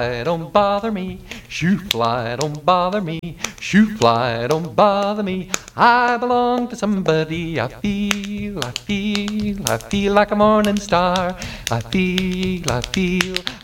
don't bother me. Shoo fly, don't bother me. Shoo fly, don't bother me. I belong to somebody. I feel like a morning star. I feel